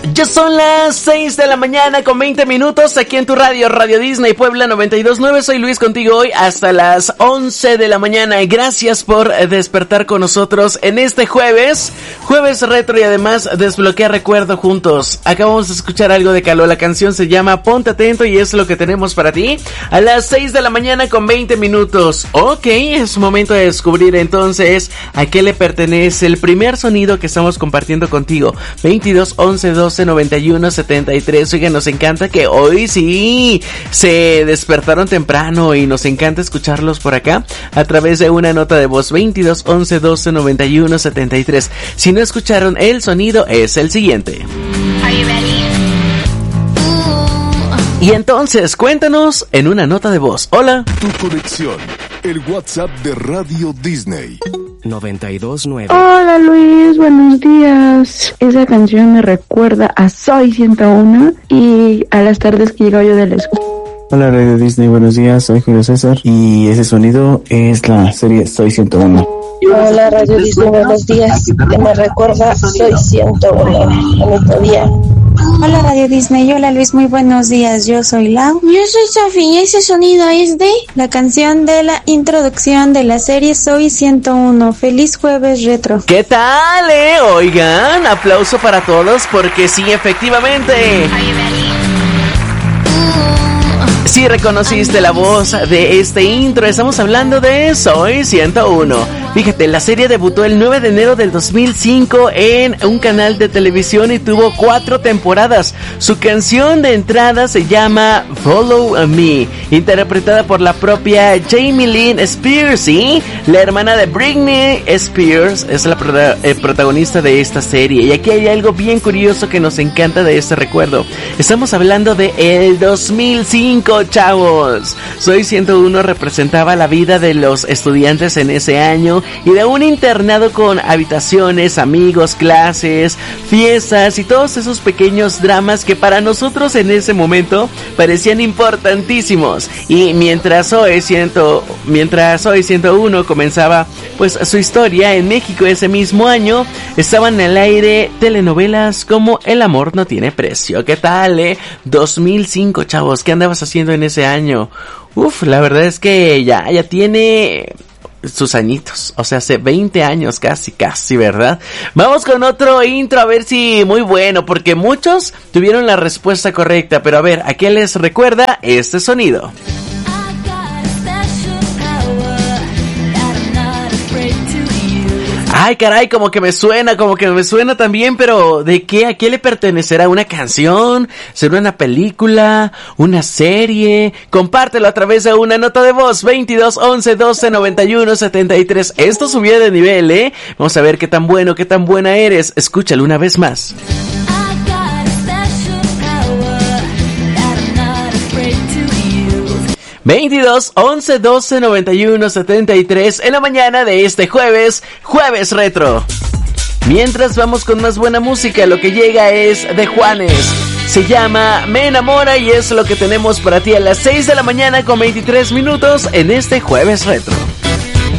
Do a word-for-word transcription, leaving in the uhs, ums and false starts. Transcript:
Ya son las seis de la mañana con veinte minutos aquí en tu radio, Radio Disney Puebla noventa y dos punto nueve. Soy Luis contigo hoy hasta las once de la mañana. Gracias por despertar con nosotros en este jueves, jueves retro y además desbloquea recuerdo juntos. Acabamos de escuchar algo de Caló, la canción se llama Ponte Atento y es lo que tenemos para ti a las seis de la mañana con veinte minutos. Ok, es momento de descubrir entonces a qué le pertenece el primer sonido que estamos compartiendo contigo. veintidós, once, doce, noventa y uno, setenta y tres. Oigan, nos encanta que hoy sí se despertaron temprano y nos encanta escucharlos por acá a través de una nota de voz. Veintidós, once, doce, noventa y uno, setenta y tres. Si no escucharon el sonido, es el siguiente. Are you ready? Y entonces, cuéntanos en una nota de voz. Hola. Tu conexión, el WhatsApp de Radio Disney. noventa y dos punto nueve. Hola Luis, buenos días. Esa canción me recuerda a Soy ciento uno y a las tardes que llego yo de la escuela. Hola Radio Disney, buenos días, soy Julio César y ese sonido es la serie Soy ciento uno. Hola Radio Disney, buenos días, que me recuerda Soy ciento uno, bonito día. Hola Radio Disney, hola Luis, muy buenos días, yo soy Lau. Yo soy Sofi y ese sonido es de la canción de la introducción de la serie Soy ciento uno. Feliz jueves retro. ¿Qué tal, eh? Oigan, aplauso para todos porque sí, efectivamente. Sí reconociste la voz de este intro, estamos hablando de Soy ciento uno. Fíjate, la serie debutó el nueve de enero del dos mil cinco en un canal de televisión y tuvo cuatro temporadas. Su canción de entrada se llama Follow Me, interpretada por la propia Jamie Lynn Spears, ¿sí? La hermana de Britney Spears es la prota- eh, protagonista de esta serie. Y aquí hay algo bien curioso que nos encanta de este recuerdo. Estamos hablando de el dos mil cinco, chavos. Soy ciento uno representaba la vida de los estudiantes en ese año y de un internado con habitaciones, amigos, clases, fiestas y todos esos pequeños dramas que para nosotros en ese momento parecían importantísimos. Y mientras hoy ciento, mientras hoy ciento uno comenzaba pues su historia en México ese mismo año, estaban en el aire telenovelas como El amor no tiene precio. ¿Qué tal, eh? dos mil cinco, chavos, ¿qué andabas haciendo en ese año? Uf, la verdad es que ya, ya tiene sus añitos, o sea, hace veinte años casi, casi, ¿verdad? Vamos con otro intro a ver si muy bueno, porque muchos tuvieron la respuesta correcta, pero a ver, ¿a qué les recuerda este sonido? Ay, caray, como que me suena, como que me suena también, pero ¿de qué? ¿A qué le pertenecerá? ¿Una canción? ¿Será una película? ¿Una serie? Compártelo a través de una nota de voz. Veintidós, once, doce, noventa y uno, setenta y tres. Esto subió de nivel, ¿eh? Vamos a ver qué tan bueno, qué tan buena eres. Escúchalo una vez más. veintidós, once, doce, noventa y uno, setenta y tres en la mañana de este jueves, jueves retro. Mientras vamos con más buena música, lo que llega es de Juanes. Se llama Me Enamora y es lo que tenemos para ti a las seis de la mañana con veintitrés minutos en este jueves retro.